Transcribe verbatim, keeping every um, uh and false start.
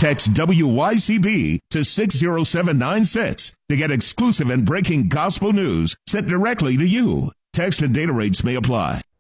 Text W Y C B to six zero seven nine six to get exclusive and breaking gospel news sent directly to you. Text and data rates may apply.